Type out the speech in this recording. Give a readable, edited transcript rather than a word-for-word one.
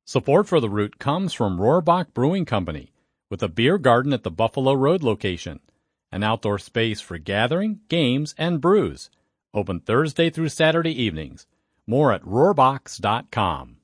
Support for the route comes from Rohrbach Brewing Company, with a beer garden at the Buffalo Road location, an outdoor space for gathering, games, and brews. Open Thursday through Saturday evenings. More at rohrbachs.com.